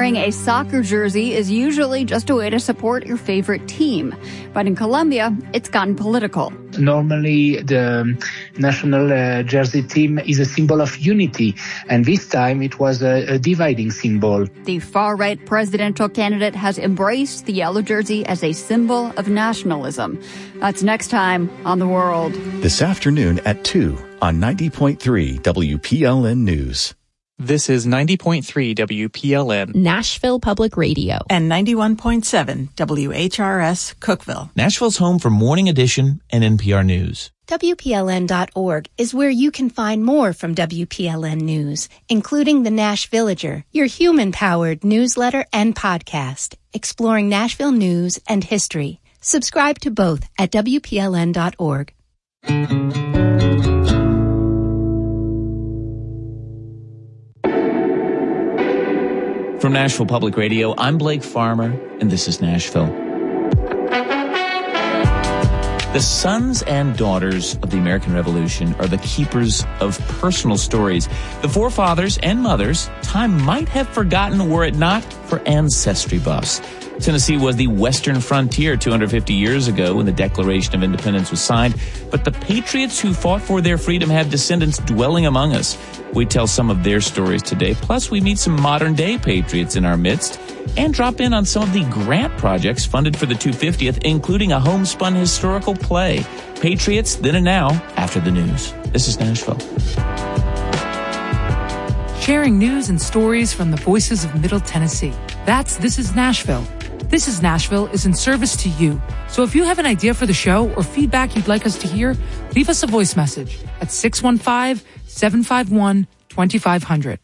Wearing a soccer jersey is usually just a way to support your favorite team. But in Colombia, it's gotten political. Normally, the national jersey team is a symbol of unity, and this time it was a dividing symbol. The far-right presidential candidate has embraced the yellow jersey as a symbol of nationalism. That's next time on The World. This afternoon at 2 on 90.3 WPLN News. This is 90.3 WPLN, Nashville Public Radio, and 91.7 WHRS Cookeville. Nashville's home for Morning Edition and NPR News. WPLN.org is where you can find more from WPLN News, including the Nash Villager, your human-powered newsletter and podcast, exploring Nashville news and history. Subscribe to both at WPLN.org. From Nashville Public Radio, I'm Blake Farmer, and this is Nashville. The sons and daughters of the American Revolution are the keepers of personal stories. The forefathers and mothers time might have forgotten were it not for ancestry buffs. Tennessee was the western frontier 250 years ago when the Declaration of Independence was signed, but the patriots who fought for their freedom have descendants dwelling among us. We tell some of their stories today, plus we meet some modern-day patriots in our midst and drop in on some of the grant projects funded for the 250th, including a homespun historical play. Patriots, then and now, after the news. This is Nashville. Sharing news and stories from the voices of Middle Tennessee. That's This is Nashville. This is Nashville is in service to you. So if you have an idea for the show or feedback you'd like us to hear, leave us a voice message at 615-751-2500.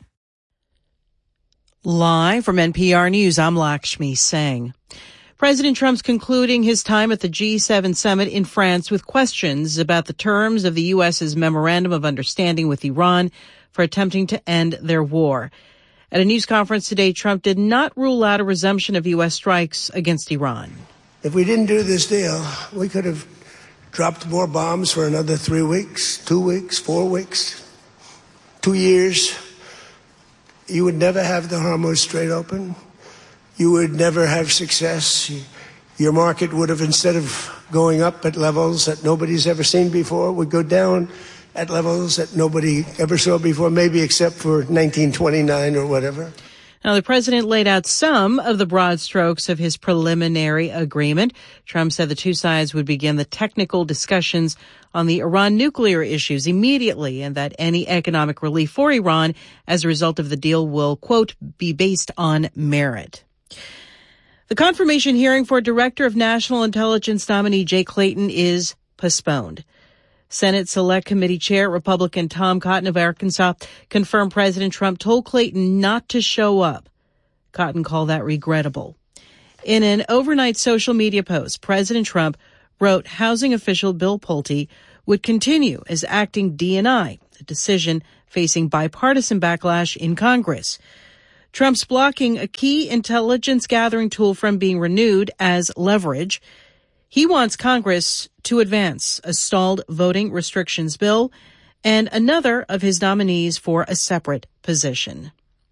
Live from NPR News, I'm Lakshmi Singh. President Trump's concluding his time at the G7 summit in France with questions about the terms of the U.S.'s memorandum of understanding with Iran for attempting to end their war. At a news conference today, Trump did not rule out a resumption of U.S. strikes against Iran. If we didn't do this deal, we could have dropped more bombs for another 3 weeks, 2 weeks, 4 weeks, 2 years. You would never have the Hormuz Strait open. You would never have success. Your market would have, instead of going up at levels that nobody's ever seen before, would go down at levels that nobody ever saw before, maybe except for 1929 or whatever. Now, the president laid out some of the broad strokes of his preliminary agreement. Trump said the two sides would begin the technical discussions on the Iran nuclear issues immediately, and that any economic relief for Iran as a result of the deal will, quote, be based on merit. The confirmation hearing for Director of National Intelligence nominee Jay Clayton is postponed. Senate Select Committee Chair, Republican Tom Cotton of Arkansas, confirmed President Trump told Clayton not to show up. Cotton called that regrettable. In an overnight social media post, President Trump wrote housing official Bill Pulte would continue as acting DNI, a decision facing bipartisan backlash in Congress. Trump's blocking a key intelligence gathering tool from being renewed as leverage. He wants Congress to advance a stalled voting restrictions bill and another of his nominees for a separate position.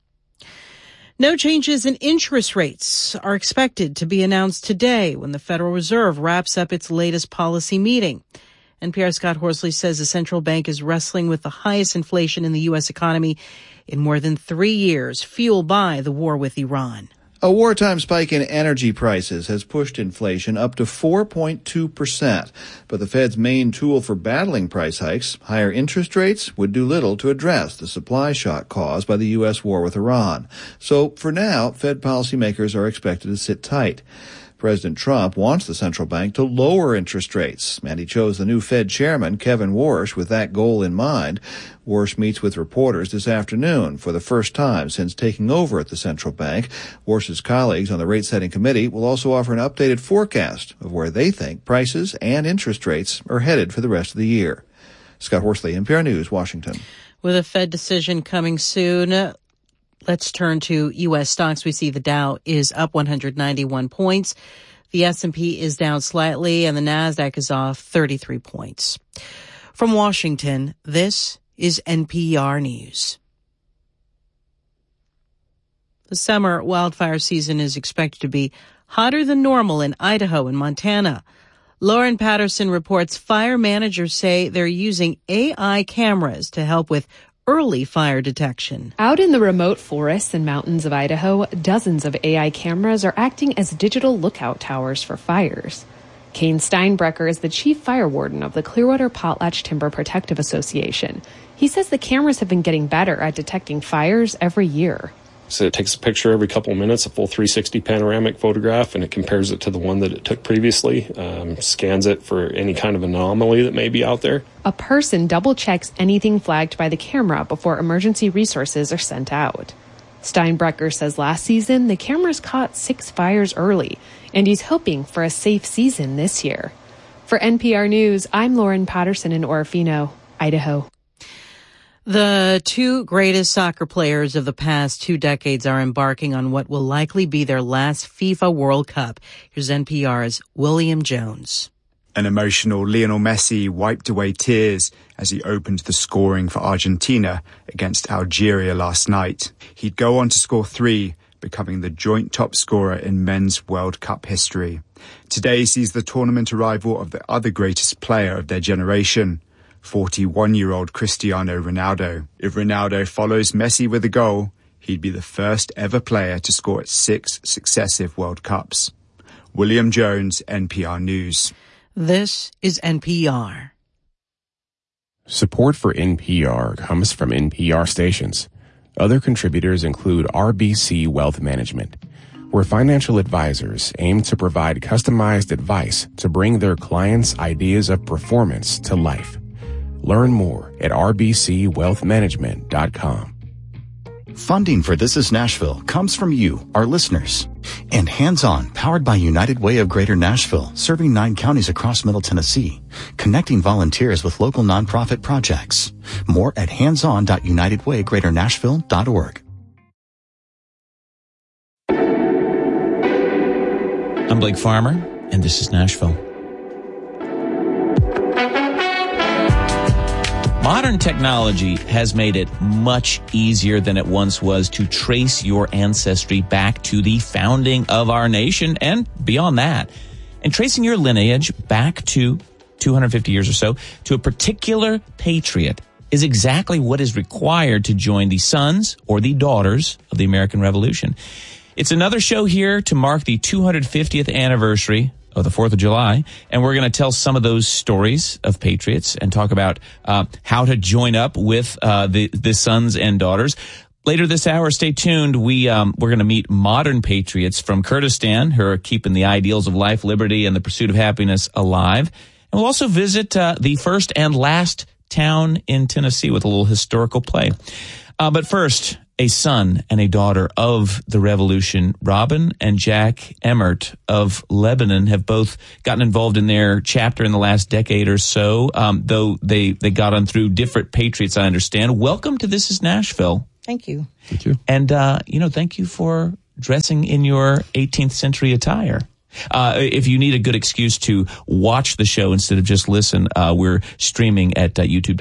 No changes in interest rates are expected to be announced today when the Federal Reserve wraps up its latest policy meeting. NPR's Scott Horsley says the central bank is wrestling with the highest inflation in the U.S. economy in more than 3 years, fueled by the war with Iran. A wartime spike in energy prices has pushed inflation up to 4.2%. But the Fed's main tool for battling price hikes, higher interest rates, would do little to address the supply shock caused by the U.S. war with Iran. So for now, Fed policymakers are expected to sit tight. President Trump wants the central bank to lower interest rates, and he chose the new Fed chairman, Kevin Warsh, with that goal in mind. Warsh meets with reporters this afternoon for the first time since taking over at the central bank. Warsh's colleagues on the rate-setting committee will also offer an updated forecast of where they think prices and interest rates are headed for the rest of the year. Scott Horsley, NPR News, Washington. With a Fed decision coming soon, let's turn to U.S. stocks. We see the Dow is up 191 points. The S&P is down slightly, and the Nasdaq is off 33 points. From Washington, this is NPR News. The summer wildfire season is expected to be hotter than normal in Idaho and Montana. Lauren Patterson reports fire managers say they're using AI cameras to help with early fire detection. Out in the remote forests and mountains of Idaho, dozens of AI cameras are acting as digital lookout towers for fires. Kane Steinbrecher is the chief fire warden of the Clearwater Potlatch Timber Protective Association. He says the cameras have been getting better at detecting fires every year. So it takes a picture every couple of minutes, a full 360 panoramic photograph, and it compares it to the one that it took previously, scans it for any kind of anomaly that may be out there. A person double-checks anything flagged by the camera before emergency resources are sent out. Steinbrecher says last season, the cameras caught 6 fires early, and he's hoping for a safe season this year. For NPR News, I'm Lauren Patterson in Orofino, Idaho. The 2 greatest soccer players of the past 2 decades are embarking on what will likely be their last FIFA World Cup. Here's NPR's William Jones. An emotional Lionel Messi wiped away tears as he opened the scoring for Argentina against Algeria last night. He'd go on to score 3, becoming the joint top scorer in men's World Cup history. Today sees the tournament arrival of the other greatest player of their generation, 41-year-old Cristiano Ronaldo. If Ronaldo follows Messi with a goal, he'd be the first ever player to score at 6 successive World Cups. William Jones, NPR News. This is NPR. Support for NPR comes from NPR stations. Other contributors include RBC Wealth Management, where financial advisors aim to provide customized advice to bring their clients' ideas of performance to life. Learn more at rbcwealthmanagement.com. Funding for This is Nashville comes from you, our listeners. And Hands On, powered by United Way of Greater Nashville, serving 9 counties across Middle Tennessee, connecting volunteers with local nonprofit projects. More at handson.unitedwaygreaternashville.org. I'm Blake Farmer, and this is Nashville. Modern technology has made it much easier than it once was to trace your ancestry back to the founding of our nation and beyond that. And tracing your lineage back to 250 years or so to a particular patriot is exactly what is required to join the sons or the daughters of the American Revolution. It's another show here to mark the 250th anniversary of the 4th of July, and we're going to tell some of those stories of patriots and talk about how to join up with the sons and daughters. Later this hour, stay tuned. We're going to meet modern patriots from Kurdistan who are keeping the ideals of life, liberty, and the pursuit of happiness alive. And we'll also visit the first and last town in Tennessee with a little historical play. But first, a son and a daughter of the revolution, Robin and Jack Emmert of Lebanon, have both gotten involved in their chapter in the last decade or so, though they got on through different patriots, I understand. Welcome to This is Nashville. Thank you. Thank you. And, thank you for dressing in your 18th century attire. If you need a good excuse to watch the show instead of just listen, we're streaming at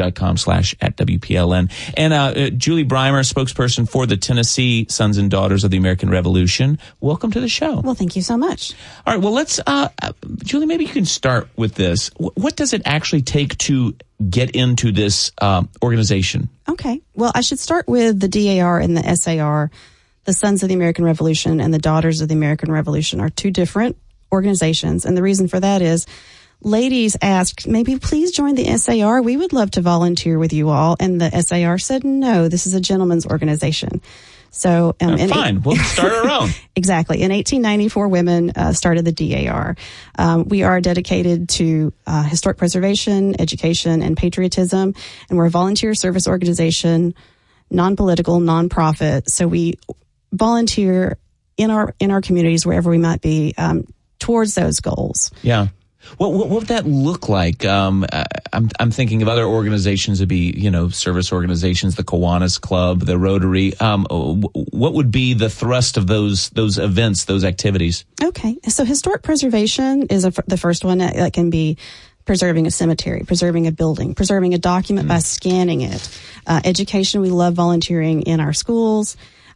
youtube.com/@WPLN. And Julie Breimer, spokesperson for the Tennessee Sons and Daughters of the American Revolution. Welcome to the show. Well, thank you so much. All right, well, let's, Julie, maybe you can start with this. What does it actually take to get into this organization? Okay. Well, I should start with the DAR and the SAR. The Sons of the American Revolution and the Daughters of the American Revolution are 2 different organizations. And the reason for that is ladies asked, maybe please join the SAR. We would love to volunteer with you all. And the SAR said, no, this is a gentleman's organization. So, fine. We'll start our own. Exactly. In 1894, women started the DAR. We are dedicated to historic preservation, education, and patriotism. And we're a volunteer service organization, non-political, non-profit. So we volunteer in our communities wherever we might be towards those goals. Yeah. What would that look like? I'm thinking of other organizations. It'd be, service organizations, the Kiwanis Club, the Rotary. What would be the thrust of those events, those activities? Okay. So historic preservation is the first one that can be preserving a cemetery, preserving a building, preserving a document by scanning it. Education, we love volunteering in our schools.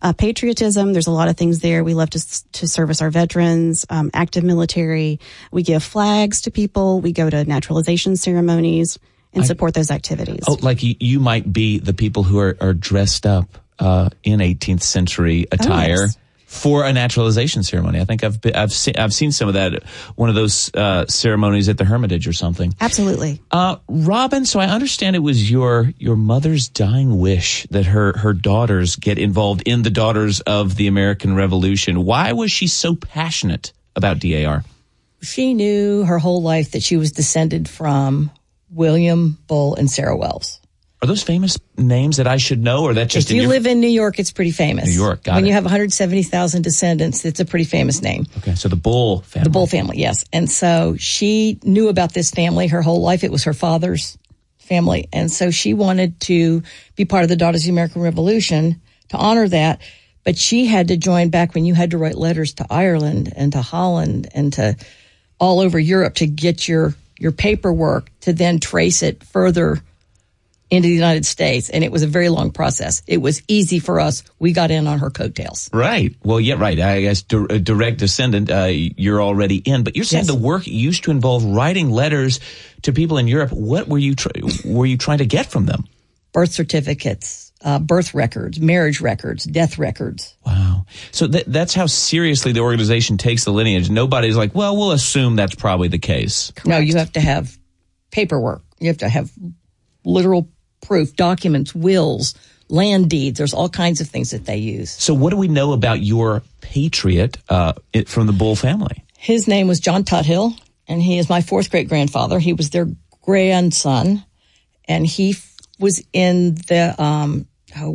Patriotism, there's a lot of things there. We love to service our veterans, active military. We give flags to people. We go to naturalization ceremonies and support those activities. Oh, like you might be the people who are dressed up in 18th century attire. Oh, yes. For a naturalization ceremony. I think I've seen some of that, one of those ceremonies at the Hermitage or something. Absolutely. Robin, so I understand it was your mother's dying wish that her daughters get involved in the Daughters of the American Revolution. Why was she so passionate about DAR? She knew her whole life that she was descended from William Bull and Sarah Wells. Are those famous names that I should know, or that just if you live in New York, it's pretty famous. New York, got when it. you have 170,000 descendants, it's a pretty famous name. Okay, so the Bull family. The Bull family, yes. And so she knew about this family her whole life. It was her father's family. And so she wanted to be part of the Daughters of the American Revolution to honor that. But she had to join back when you had to write letters to Ireland and to Holland and to all over Europe to get your paperwork to then trace it further into the United States, and it was a very long process. It was easy for us. We got in on her coattails. Right. Well, yeah, right. I guess direct descendant, you're already in. But you're saying the work used to involve writing letters to people in Europe. What were you trying to get from them? Birth certificates, birth records, marriage records, death records. Wow. So that's how seriously the organization takes the lineage. Nobody's like, well, we'll assume that's probably the case. Correct. No, you have to have paperwork. You have to have literal proof, documents, wills, land deeds. There's all kinds of things that they use. So what do we know about your patriot from the Bull family? His name was John Tuthill, and he is my fourth great-grandfather. He was their grandson, and he was in the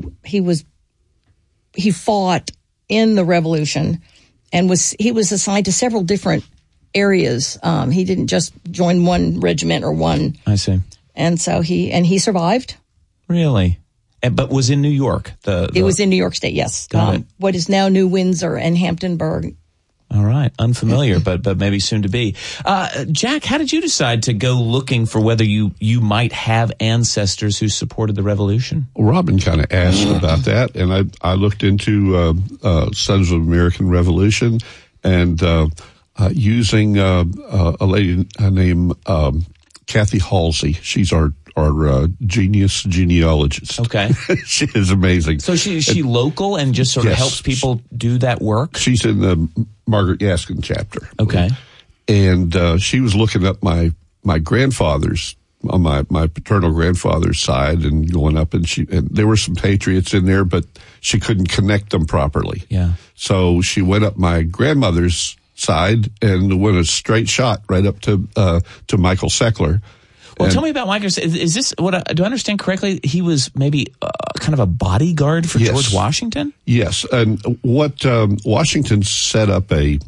he fought in the Revolution, and he was assigned to several different areas. He didn't just join one regiment or one. I see. And so he survived. Really? But was in New York? It was in New York State, yes. What is now New Windsor and Hamptonburg. All right. Unfamiliar, but maybe soon to be. Jack, how did you decide to go looking for whether you might have ancestors who supported the revolution? Well, Robin kind of asked about that, and I looked into Sons of American Revolution, and using a lady named Kathy Halsey. She's our genius genealogist. Okay. She is amazing. So is she local and just sort of helps people do that work? She's in the Margaret Gaskin chapter. Okay. And she was looking up my grandfather's, on my paternal grandfather's side, and going up, and there were some patriots in there, but she couldn't connect them properly. Yeah. So she went up my grandmother's side and went a straight shot right up to Michael Seckler. Well, tell me about Michael. Is this do I understand correctly? He was maybe kind of a bodyguard for George Washington? Yes. And what Washington set up it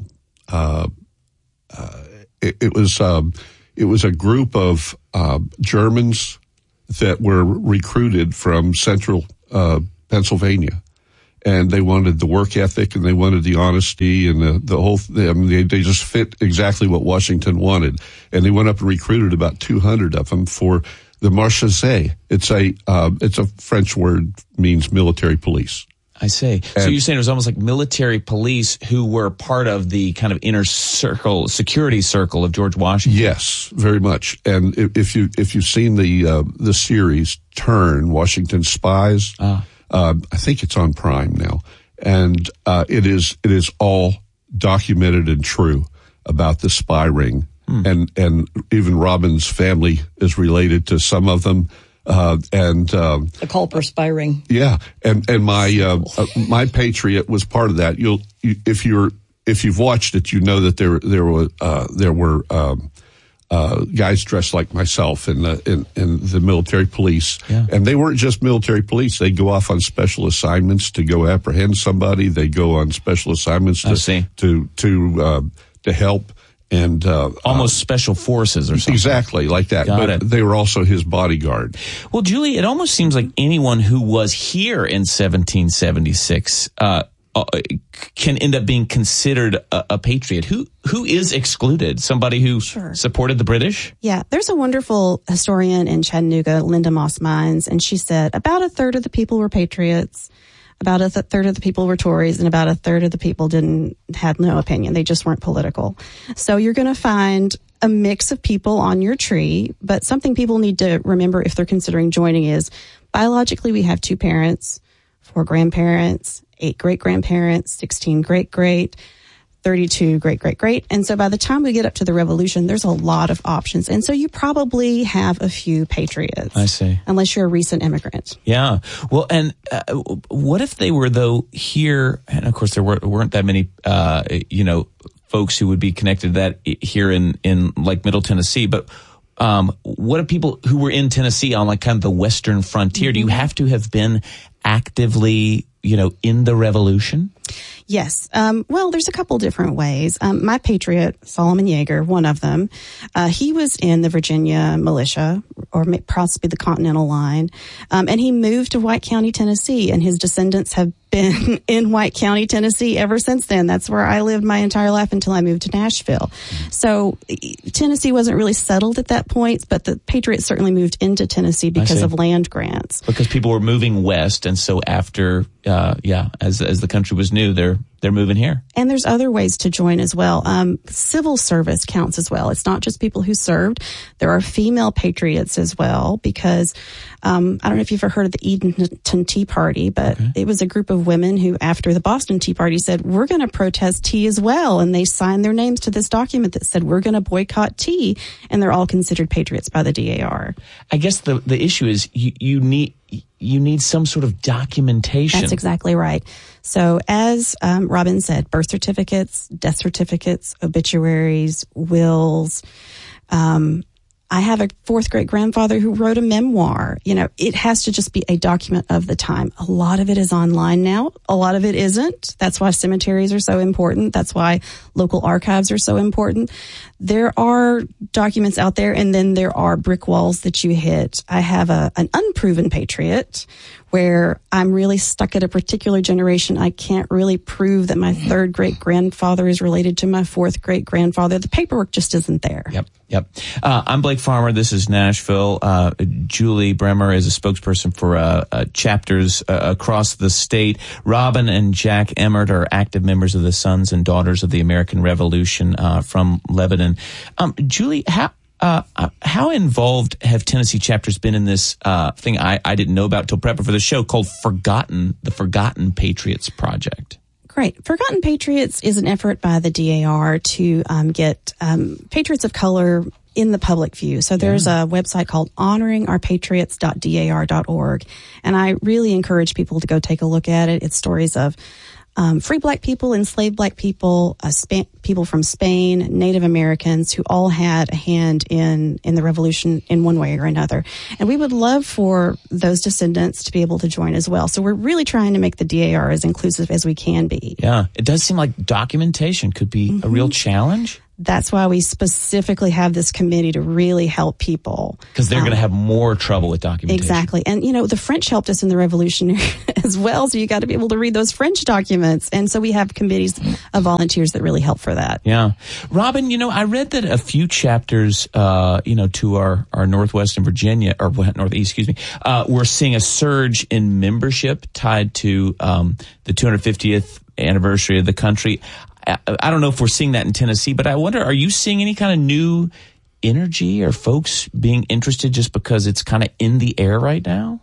was a group of Germans that were recruited from central Pennsylvania. And they wanted the work ethic, and they wanted the honesty, and the whole. They just fit exactly what Washington wanted. And they went up and recruited about 200 of them for the Marechaussee. It's a French word, means military police. I see. So you're saying it was almost like military police who were part of the kind of inner circle, security circle of George Washington. Yes, very much. And if you've seen the series Turn, Washington Spies. I think it's on Prime now, and it is all documented and true about the spy ring, and even Robin's family is related to some of them, and the Culper spy ring. Yeah, and my patriot was part of that. If you've watched it, you know that there were guys dressed like myself in the military police. Yeah. And they weren't just military police. They'd go off on special assignments to go apprehend somebody. They'd go on special assignments to help. And almost special forces or something. Exactly, like that. But they were also his bodyguard. Well, Julie, it almost seems like anyone who was here in 1776 can end up being considered a patriot. Who is excluded? Somebody who supported the British? Yeah, there's a wonderful historian in Chattanooga, Linda Moss Mines, and she said about a third of the people were patriots. About a third of the people were Tories, and about a third of the people had no opinion. They just weren't political. So you're going to find a mix of people on your tree, but something people need to remember if they're considering joining is biologically we have 2 parents, 4 grandparents, 8 great-grandparents, 16 great-great, 32 great-great-great. And so by the time we get up to the revolution, there's a lot of options. And so you probably have a few patriots. I see. Unless you're a recent immigrant. Yeah. Well, and what if they were, though, here, and of course there weren't that many, folks who would be connected to that here in like Middle Tennessee, but what if people who were in Tennessee on like kind of the western frontier? Do you have to have been actively, in the revolution? Yes. Well, there's a couple different ways. My patriot, Solomon Yeager, one of them, he was in the Virginia militia, or possibly the Continental Line, and he moved to White County, Tennessee, and his descendants have been in White County, Tennessee ever since then. That's where I lived my entire life until I moved to Nashville. So Tennessee wasn't really settled at that point, but the Patriots certainly moved into Tennessee because of land grants. Because people were moving west, and so after, as the country was new, they're moving here. And there's other ways to join as well. Civil service counts as well. It's not just people who served. There are female patriots as well, because I don't know if you've ever heard of the Edenton Tea Party, but it was a group of women who, after the Boston Tea Party, said, we're going to protest tea as well. And they signed their names to this document that said, we're going to boycott tea. And they're all considered patriots by the DAR. I guess the issue is you need some sort of documentation. That's exactly right. So as Robin said, birth certificates, death certificates, obituaries, wills. I have a 4th great grandfather who wrote a memoir. It has to just be a document of the time. A lot of it is online now. A lot of it isn't. That's why cemeteries are so important. That's why local archives are so important. There are documents out there, and then there are brick walls that you hit. I have an unproven patriot where I'm really stuck at a particular generation. I can't really prove that my 3rd great grandfather is related to my 4th great grandfather. The paperwork just isn't there. Yep. I'm Blake Farmer. This is Nashville. Julie Bremer is a spokesperson for chapters across the state. Robin and Jack Emmert are active members of the Sons and Daughters of the American Revolution from Lebanon. Julie, how involved have Tennessee chapters been in this thing I didn't know about till prepping for the show called the Forgotten Patriots Project? Great. Forgotten Patriots is an effort by the DAR to get patriots of color in the public view. So there's a website called honoringourpatriots.dar.org. And I really encourage people to go take a look at it. It's stories of free black people, enslaved black people, people from Spain, Native Americans who all had a hand in the revolution in one way or another. And we would love for those descendants to be able to join as well. So we're really trying to make the DAR as inclusive as we can be. Yeah, it does seem like documentation could be a real challenge. That's why we specifically have this committee to really help people. Because they're going to have more trouble with documentation. Exactly. And, the French helped us in the Revolutionary as well, so you got to be able to read those French documents. And so we have committees of volunteers that really help for that. Yeah. Robin, I read that a few chapters, to our Northwestern Virginia, or Northeast, we're seeing a surge in membership tied to the 250th anniversary of the country. I don't know if we're seeing that in Tennessee, but I wonder, are you seeing any kind of new energy or folks being interested just because it's kind of in the air right now?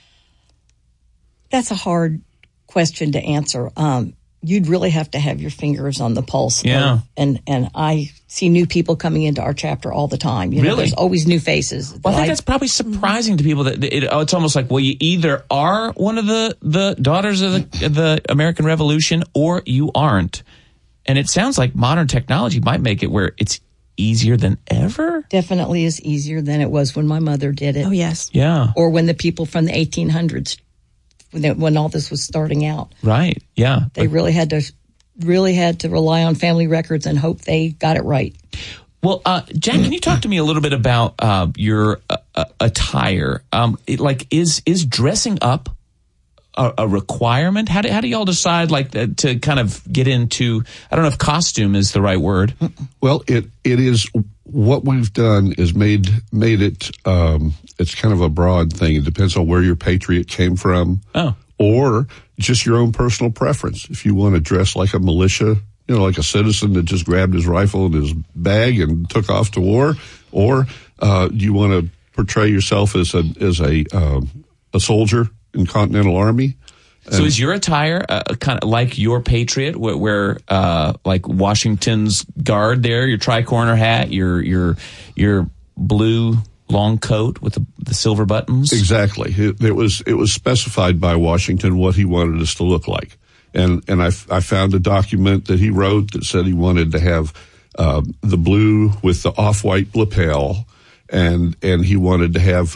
That's a hard question to answer. You'd really have to have your fingers on the pulse. Yeah. And I see new people coming into our chapter all the time. Really? There's always new faces. Well, I think that's probably surprising to people that it's almost like, well, you either are one of the daughters of the American Revolution or you aren't. And it sounds like modern technology might make it where it's easier than ever. Definitely is easier than it was when my mother did it. Oh, yes. Yeah. Or when the people from the 1800s, when all this was starting out. Right. Yeah. They really had to rely on family records and hope they got it right. Well, Jack, can you talk to me a little bit about your attire? Is dressing up a requirement? How do y'all decide to kind of get into, I don't know if costume is the right word. Well, it is, what we've done is made it, it's kind of a broad thing. It depends on where your patriot came from. Oh. or just your own personal preference. If you want to dress like a militia, like a citizen that just grabbed his rifle and his bag and took off to war, or do you want to portray yourself as a soldier in Continental Army? So is your attire kind of like your Patriot, where like Washington's Guard there, your tricorner hat, your blue long coat with the silver buttons? Exactly. It was specified by Washington what he wanted us to look like. And I found a document that he wrote that said he wanted to have the blue with the off-white lapel, and he wanted to have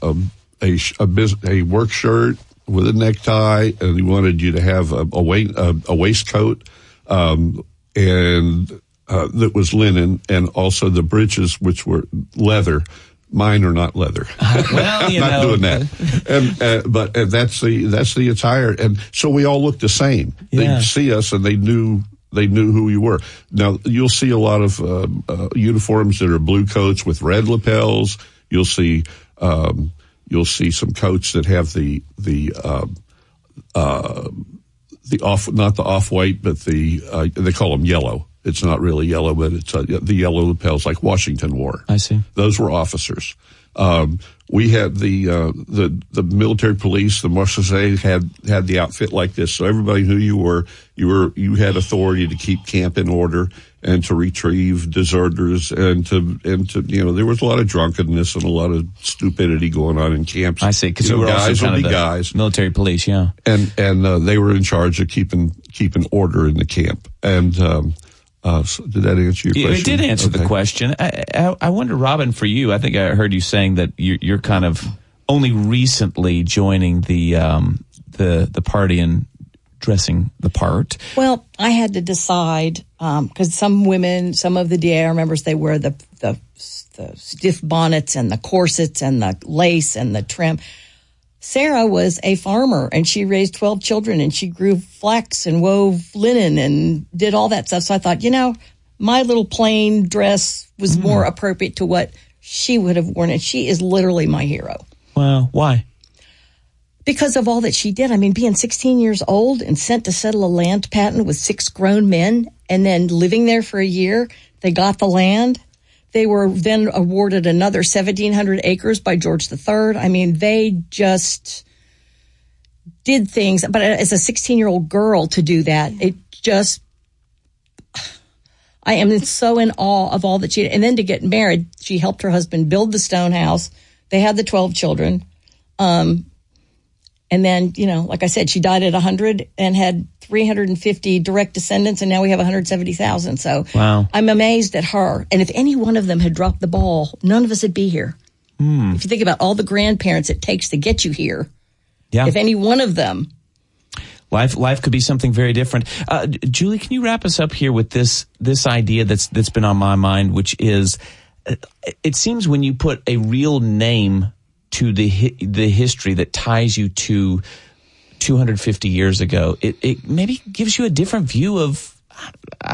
a work shirt with a necktie, and he wanted you to have a waistcoat that was linen, and also the breeches, which were leather. Mine are not leather. Well, not doing that. But that's the attire, and so we all looked the same. Yeah. They see us, and they knew who you were. Now you'll see a lot of uniforms that are blue coats with red lapels. You'll see some coats that have the not the off-white, but they call them yellow. It's not really yellow, but it's the yellow lapels like Washington wore. I see. Those were officers. We had the military police, the Marseillaise had the outfit like this. So everybody knew you were, you had authority to keep camp in order and to retrieve deserters and to, there was a lot of drunkenness and a lot of stupidity going on in camps. I see. Because we were also kind of the guys. Military police, yeah. And they were in charge of keeping order in the camp. And, so did that answer your question? It did answer the question. I wonder, Robin, for you, I think I heard you saying that you're kind of only recently joining the party and dressing the part. Well, I had to decide, because some of the DAR members, they wear the stiff bonnets and the corsets and the lace and the trim. Sarah was a farmer, and she raised 12 children, and she grew flax and wove linen and did all that stuff. So I thought, my little plain dress was more appropriate to what she would have worn, and she is literally my hero. Well, why? Because of all that she did. I mean, being 16 years old and sent to settle a land patent with 6 grown men, and then living there for a year, they got the land. They were then awarded another 1,700 acres by George III. I mean, they just did things. But as a 16-year-old girl to do that, I am so in awe of all that she did. And then to get married, she helped her husband build the stone house. They had the 12 children. And then, like I said, she died at 100 and had 350 direct descendants, and now we have 170,000. So wow. I'm amazed at her. And if any one of them had dropped the ball, none of us would be here. If you think about all the grandparents it takes to get you here, if any one of them. Life could be something very different. Julie, can you wrap us up here with this idea that's been on my mind, which is, it seems when you put a real name to the history that ties you to 250 years ago, it maybe gives you a different view of